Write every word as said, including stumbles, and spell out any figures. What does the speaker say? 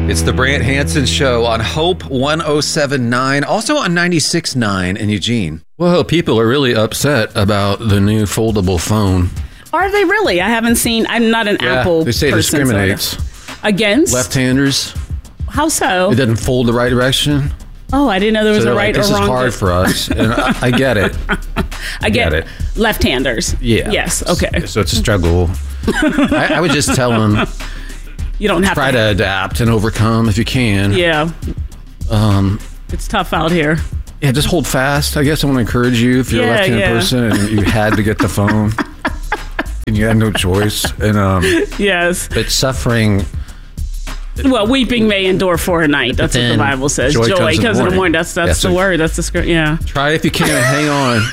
It's the Brant Hansen Show on Hope one oh seven point nine, also on ninety-six point nine in Eugene. Well, people are really upset about the new foldable phone. Are they really? I haven't seen. I'm not an Yeah, Apple they say it person, discriminates. So against? Left-handers. How so? It doesn't fold the right direction. Oh, I didn't know there was So a they're right like, or this wrong. is hard for us. And I, I get it. I get, get it. Left-handers. Yeah. Yes. Okay. So it's a struggle. I, I would just tell them, You don't have try to. to adapt and overcome if you can. Yeah. Um, It's tough out here. yeah, just hold fast. I guess I want to encourage you if you're Yeah, a left-handed yeah. person and you had to get the phone and you had no choice. And um, Yes. but suffering. Well, weeping may endure for a night. That's what the then Bible says. joy Joy comes in the comes in the morning. morning. That's that's That's the a- word. That's the script. Yeah. Try if you can. Hang on.